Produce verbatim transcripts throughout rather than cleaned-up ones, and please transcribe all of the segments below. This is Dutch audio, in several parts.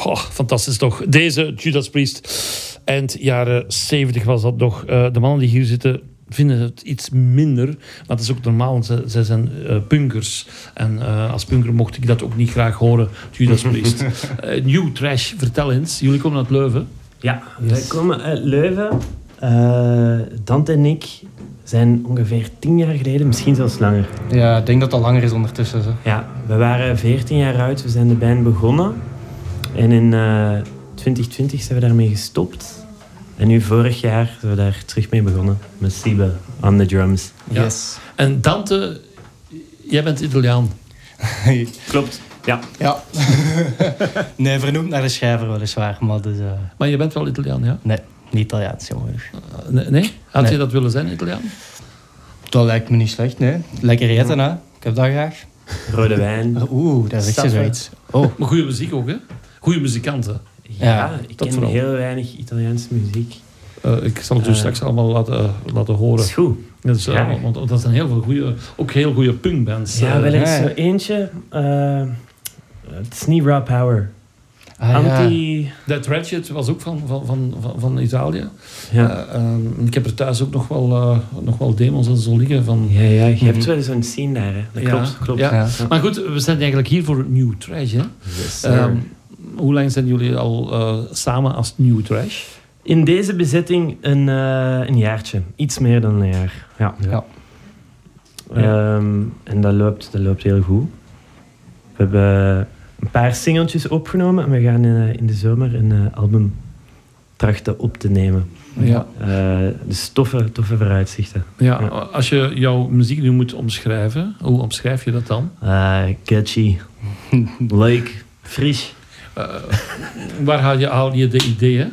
Oh, fantastisch toch. Deze Judas Priest. Eind jaren zeventig was dat nog. Uh, de mannen die hier zitten vinden het iets minder. Maar dat is ook normaal, want zij, zij zijn uh, punkers. En uh, als punker mocht ik dat ook niet graag horen. Judas Priest. uh, New Trash, vertel eens. Jullie komen uit Leuven. Ja, yes. Wij komen uit Leuven. Uh, Dante en ik zijn ongeveer tien jaar geleden, misschien zelfs langer. Ja, ik denk dat dat langer is ondertussen. Zo. Ja, we waren veertien jaar oud. We zijn de band begonnen. En in uh, twintig twintig zijn we daarmee gestopt. En nu vorig jaar zijn we daar terug mee begonnen. Met Siebe on the drums. Ja. Yes. En Dante, jij bent Italiaan. Klopt. Ja. ja. Nee, vernoemd naar de schrijver weliswaar. Maar, dus, uh... maar je bent wel Italiaan, ja? Nee, niet Italiaans, jongen. Uh, nee? nee? Had nee. je dat willen zijn, Italiaan? Dat lijkt me niet slecht, nee. Lekker eten, hè. Ik heb dat graag. Rode wijn. Oeh, daar is je zoiets. Oh. Maar goede muziek ook, hè? Goede muzikanten. Ja, ja ik ken vooral. heel weinig Italiaanse muziek. Uh, ik zal het dus uh, straks allemaal laten, uh, laten horen. Is goed. Dat is, uh, ja. Want dat zijn heel veel goede, ook heel goede punkbands. Ja, wel eens zo eentje. Uh, het is niet Raw Power. Ah, Anti... Ja. Dead Ratchet was ook van, van, van, van, van Italië. Ja. Uh, um, ik heb er thuis ook nog wel, uh, nog wel demos en zo liggen. Van... Ja, ja, je mm-hmm. hebt wel zo'n scene daar. Hè. Dat ja. klopt. klopt. Ja. Ja. Maar goed, we zijn eigenlijk hier voor New Trash. Hè? Yes, um, hoe lang zijn jullie al uh, samen als New Trash? In deze bezetting een, uh, een jaartje. Iets meer dan een jaar. Ja. Ja. Um, en dat loopt, dat loopt heel goed. We hebben een paar singeltjes opgenomen en we gaan in, in de zomer een uh, album trachten op te nemen. Ja. Uh, dus toffe, toffe vooruitzichten. Ja, ja. Als je jouw muziek nu moet omschrijven, hoe omschrijf je dat dan? Uh, catchy, leuk, fris. Uh, waar haal je, haal je de ideeën?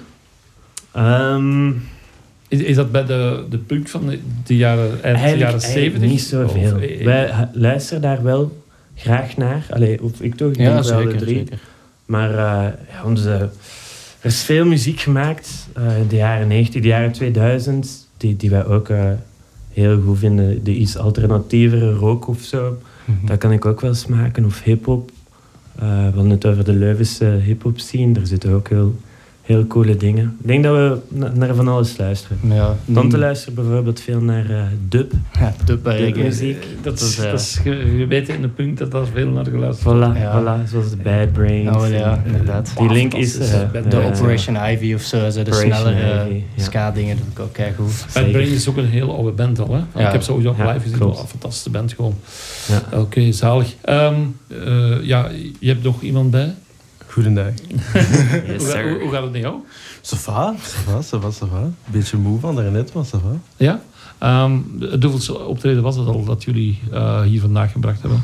Um, is, is dat bij de, de punk van de, de jaren, eind de jaren zeventig? Niet zoveel. Of, Wij luisteren daar wel graag naar. Allee, of ik toch, ik ja, denk zeker, wel de drie. Zeker. Maar uh, ja, onze, er is veel muziek gemaakt uh, in de jaren negentig, de jaren tweeduizend, die, die wij ook uh, heel goed vinden. De iets alternatievere rock of zo. Mm-hmm. Dat kan ik ook wel smaken. Of hip-hop. Uh, we hadden het over de Leuvense hip-hop scene. Daar zitten ook heel, heel coole dingen. Ik denk dat we na- naar van alles luisteren. Ja. Tante luistert bijvoorbeeld veel naar uh, dub. Ja, dub muziek. Dat is, dat is, je weet in de punk dat daar veel naar geluisterd wordt. Voilà, ja. voilà, zoals de Bad Brains. Oh ja, inderdaad. Die link is... Uh, de uh, Operation Ivy of zo, zo de snellere uh, ja. ska-dingen, dat ik ook kei goed. Bad Brains is ook een heel oude band al, hè? Ja. Ik heb sowieso ook ja, live gezien. Oh, een fantastische band gewoon. Ja. Oké, okay, zalig. Um, uh, ja, je hebt nog iemand bij? Goedendag. Yes, hoe, hoe, hoe gaat het met jou? Ça va, ça va, ça va, ça va. Beetje moe van daarnet, maar ça va. Ja? Um, hoeveel optreden was het al dat jullie uh, hier vandaag gebracht hebben?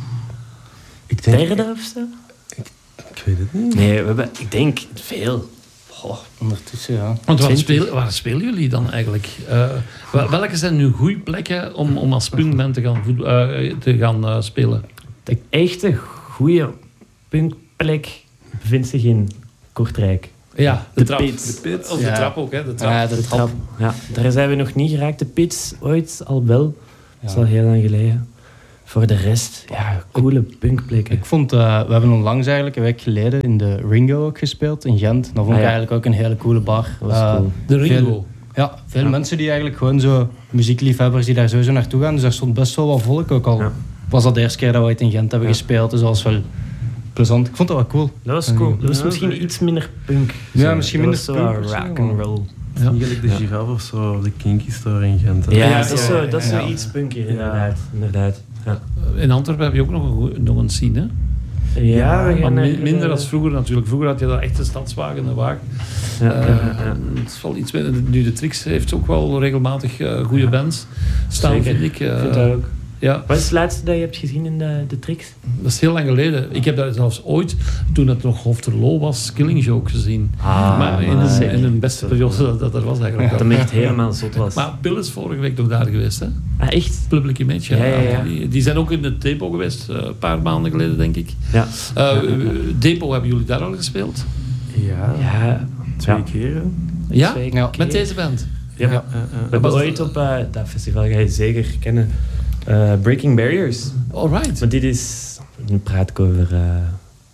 Ik denk... Derde of zo? Ik, ik weet het niet. Nee, we hebben, ik denk veel. Goh, ondertussen, ja. Want waar spelen, waar spelen jullie dan eigenlijk? Uh, welke zijn nu goede plekken om, om als punkband te gaan, voet, uh, te gaan uh, spelen? De echte goede punkplek bevindt zich in Kortrijk. Ja, de, de trap. Pits. De pits. Of ja. de trap ook, hè? De trap. Ja, de, de trap. trap. Ja, daar zijn we nog niet geraakt. De pits ooit al wel. Ja. Dat is al heel lang geleden. Voor de rest, ja, coole punkplekken. Ik vond, uh, we hebben onlangs eigenlijk een week geleden in de Ringo ook gespeeld in Gent. Dat vond ik ah, ja. eigenlijk ook een hele coole bar. Dat was uh, cool. De Ringo. Veel, ja, veel ja. mensen die eigenlijk gewoon zo muziekliefhebbers die daar sowieso naartoe gaan. Dus daar stond best wel wat volk ook al. Ja. Was dat de eerste keer dat we ooit in Gent hebben ja. gespeeld, dus dat was wel plezant. Ik vond dat wel cool. Dat was cool. Dat was ja, misschien dat... iets minder punk. Ja, misschien dat minder was punk. zo rock and roll. Ja. Eigenlijk de Ja. Giraffe of zo, of de Kinky Store in Gent. Ja, Ja, dat is ja, zo, ja, dat is ja. zo iets punkier, inderdaad. inderdaad. Ja. In Antwerpen heb je ook nog een, goe- nog een scene, hè? Ja, we maar gaan... mi- uh, minder dan vroeger natuurlijk. Vroeger had je dat echte stadswagen, een wagen. Ja, Uh, ja, ja. Het is wel iets minder. Nu de Trix heeft ook wel regelmatig uh, goede bands staan, Zeker. vind ik. Uh, Ik vind dat ook. Ja, Wat is het laatste dat je hebt gezien in de, de Trix? dat is heel lang geleden. Ik heb dat zelfs ooit, toen het nog Hofterlo was, Killing Joke gezien. Ah, maar in, maar een, zeker. in een beste periode dat, dat er was eigenlijk. Dat hem echt helemaal zot was. Maar Bill is vorige week nog daar geweest, hè? Ah, echt? Public Image, ja. Ja, ja, ja. Die, die zijn ook in het Depot geweest, uh, een paar maanden geleden, denk ik. Ja. Uh, Depot, hebben jullie daar al gespeeld? Ja, Ja. twee Ja. keer. Hè. Ja? Twee Ja. keer. Met deze band? Ja. Ja, uh, uh, We hebben ooit op uh, dat festival, ga je zeker kennen, uh, Breaking Barriers. Alright. Maar dit is... Nu praat ik over uh,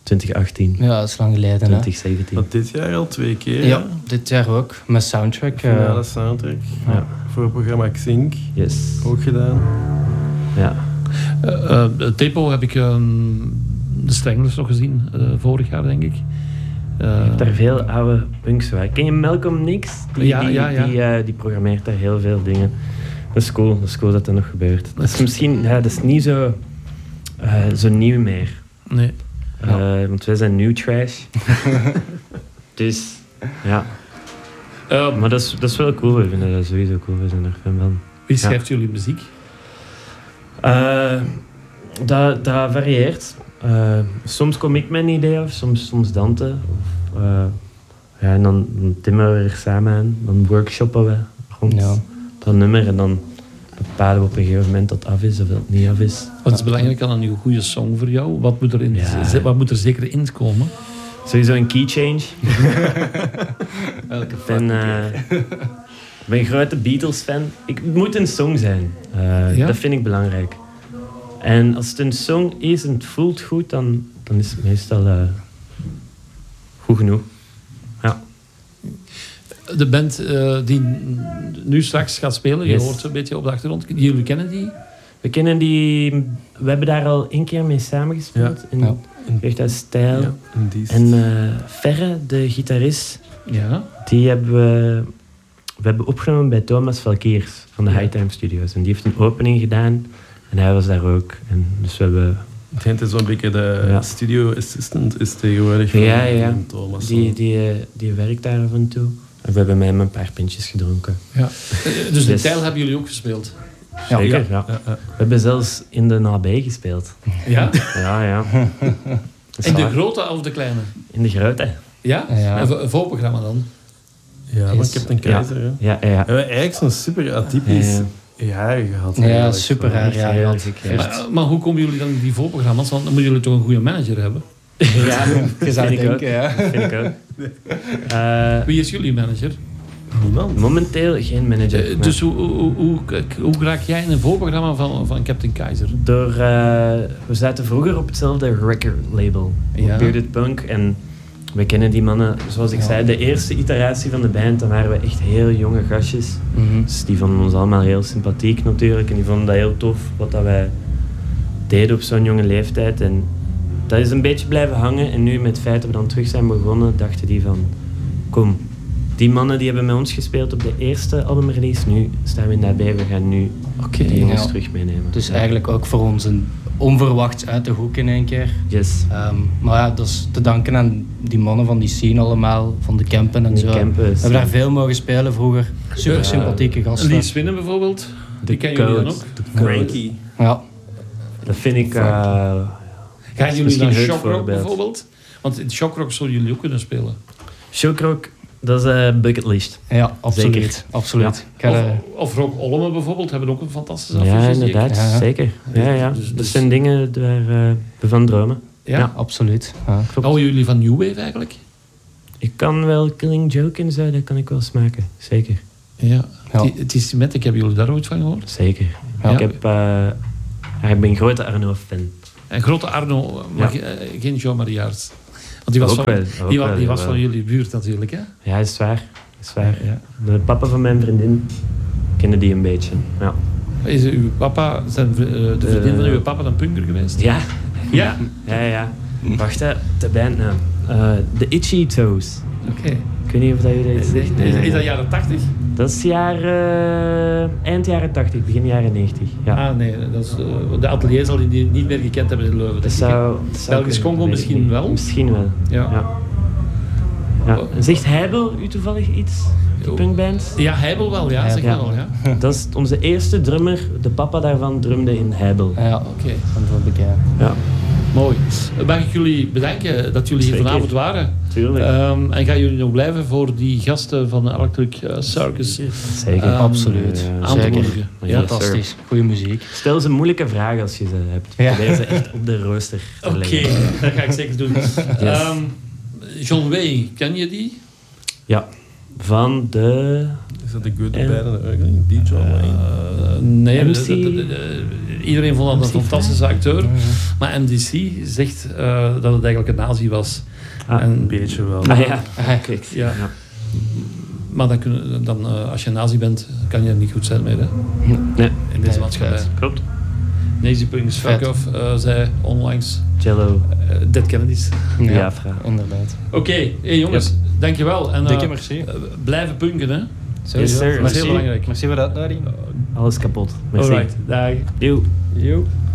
twintig achttien, Ja, dat is lang geleden. Hè? twintig zeventien. Want dit jaar al twee keer. Ja, dit jaar ook. Met soundtrack. eh, Finale soundtrack. Ja. Voor het programma Xink Yes. ook gedaan. Ja. Uh, uh, Tepo heb ik um, de Stranglers nog gezien, uh, vorig jaar denk ik. Uh, Ik heb daar veel oude punks bij. Ken je Malcolm Nix? Die, Ja, die, ja, ja. Die, uh, die programmeert daar heel veel dingen. Dat is cool, dat is cool dat dat nog gebeurt. Dat is misschien, ja, dat is niet zo, uh, zo nieuw meer. Nee. Uh, want wij zijn new trash. Dus, ja. Uh, Maar dat is, dat is wel cool, we vinden dat sowieso cool, we zijn er fan van. Wie schrijft jullie muziek? Uh, dat, dat varieert. Uh, soms kom ik met een idee af, soms, soms Dante. Of, uh, ja, en dan, dan timmen we er samen aan, dan workshoppen we rond Ja. dat nummer en dan bepalen we op een gegeven moment dat het af is of dat het niet af is. Wat is belangrijk aan een goede song voor jou? Wat moet er, in, Ja. z- wat moet er zeker in komen? Sowieso een key change. Elke Ik ben, uh, ik ben een grote Beatles-fan. Ik, het moet een song zijn. Uh, Ja? Dat vind ik belangrijk. En als het een song is en het voelt goed, dan, dan is het meestal uh, goed genoeg. Ja. De band uh, die nu straks gaat spelen, Yes. je hoort ze een beetje op de achtergrond. Jullie kennen die? We kennen die... We hebben daar al één keer mee samengespeeld. Ja. In Ja. Jeugd uit Stijl. Ja, en die is- En uh, Ferre, de gitarist, Ja. die hebben we... We hebben opgenomen bij Thomas Valkiers van de Ja. High Time Studios. En die heeft een opening gedaan. En hij was daar ook. En dus we hebben... Ik denk dat zo'n beetje de Ja. studio assistant is tegenwoordig van Ja, ja. van Thomas. Die, die, uh, die werkt daar af en toe. En we hebben met hem een paar pintjes gedronken. ja. Uh, dus de Yes. Tijl hebben jullie ook gespeeld? Ja. Zeker, ja. Ja, ja. We hebben zelfs in de N B gespeeld. Ja? Ja, ja. Dat is In de waar. grote of de kleine? In de grote. Ja? Ja. En vo- een voorprogramma dan? Ja, maar Is- ik heb een keizer. hè. Ja, ja. We hebben eigenlijk zo'n super atypisch Ja, jaar gehad. Ja, eigenlijk. super raar. Ja, Heel ja. ziek, Maar, uh, maar hoe komen jullie dan in die voorprogramma's? Want dan moeten jullie toch een goede manager hebben? Ja, Je zou vind ik ook. denken, ja. Vind ik ook. Uh, Wie is jullie manager? Niemand. momenteel geen manager. Uh, dus hoe, hoe, hoe, hoe raak jij in een voorprogramma van, van Captain Keizer? Door, uh, we zaten vroeger op hetzelfde record label, Ja. Bearded Punk. En we kennen die mannen, zoals ik Ja. zei, de eerste iteratie van de band, dan waren we echt heel jonge gastjes. Mhm. Dus die vonden ons allemaal heel sympathiek natuurlijk. En die vonden dat heel tof, wat dat wij deden op zo'n jonge leeftijd. En dat is een beetje blijven hangen. En nu met het feit dat we dan terug zijn begonnen, dachten die van... Kom, die mannen die hebben met ons gespeeld op de eerste albumrelease. Nu staan we in daarbij, we gaan nu Oké. die jongens Ja. terug meenemen. Dus Ja. eigenlijk ook voor ons een onverwachts uit de hoek in één keer. Yes. Ehm, maar ja, dat is te danken aan die mannen van die scene allemaal, van de campen en Die zo. campen, We hebben daar veel mogen spelen vroeger. Super sympathieke gasten. Lee Swinnen bijvoorbeeld? Die kennen jullie dan ook? Cranky. Ja. Dat vind ik... Uh, Gaan jullie misschien naar het Shockrock voorbeeld. bijvoorbeeld? Want in Shockrock zullen jullie ook kunnen spelen. Shockrock, dat is een uh, bucketlist. Ja, absoluut. Zeker. absoluut. Ik ga Of, er- of Rock Olme bijvoorbeeld, hebben ook een fantastische Ja, affiches. die ik- inderdaad. Ja. Zeker. Ja, ja. Dus- dat dus- zijn dingen waar uh, we van dromen. Ja? Ja. absoluut. Ja. Houden jullie van New Wave eigenlijk? Ik kan wel Killing Joke en zo, dat kan ik wel smaken. Zeker. Ja. Ja. Het- Het is met, ik heb jullie daar ooit van gehoord. Zeker. Ja. Ik, heb, uh, ja, ik ben een grote Arno-fan. En grote Arno, maar Ja. ge- eh, geen Jean-Marie Jaert. Want die was, Ook van, wel, ook die, wa- wel, die was jawel. van jullie buurt natuurlijk, hè? Ja, is waar. Is waar. Ja. De papa van mijn vriendin kende die een beetje. Ja. Is uw papa, zijn, vri- eh, de vriendin Eh. van uw papa dan punker geweest? Ja. Ja? Ja, ja. Wacht, hè. De bandnaam. Uh, The Itchy Toes. Oké. Ik weet niet of dat je dat Is, is, is, is dat jaren tachtig? Dat is jaar, uh, eind jaren tachtig, begin jaren negentig. Ja. Ah nee, dat is, eh, de atelier zal die niet meer gekend hebben in Leuven. dat denk ik, hè? zou, dat zou Belgisch kunnen, Congo weet ik misschien niet. wel? Misschien wel. Ja. Ja. Ja. Zegt Heibel u toevallig iets? Die Oh. punkband? Ja, Heibel wel, ja, zeg Ja. wel, ja. Dat is onze eerste drummer. De papa daarvan drumde in Heibel. Ja, Oké, van veel bekend. Ja, mooi. Mag ik jullie bedanken dat jullie hier Zeker. vanavond waren? tuurlijk. Ehm, en gaan jullie nog blijven voor die gasten van de Electric eh, Circus Zeker. ehm, absoluut. ja. aan te Zeker. moedigen? Ja. Ja. Fantastisch. Goeie muziek. Stel ze een moeilijke vraag als je ze hebt. Ja. Probeer ze echt op de rooster te Oké, leggen. dat ga ik zeker doen. Ehm, John Way, ken je die? Ja. Van de... Is dat de good, the En- bad and the ugly? D. John Wayne? Uh, nee, M C? de- de- de- de- iedereen vond dat een M C fantastische acteur. Maar M D C zegt uh, dat het eigenlijk een nazi was. Ah, En- Een beetje wel. Ah ja, kijk. Ja. Maar dan kun, dan, uh, als je nazi bent, kan je er niet goed zijn mee, hè? Nee, In deze Nee, maatschappij. vet. klopt. Nazi Punks Fuck Vet. Off uh, zei onlangs Cello, uh, Dead Kennedys. Ja, Biafra. inderdaad. Oké, hey jongens, dankjewel. En, uh, Dikke merci. uh, blijven punken, hè? Sowieso. Yes, sir. Merci. Heel belangrijk. Merci voor de uitnodiging. Alles kapot. Merci. Alright, dag. Yo. Yo.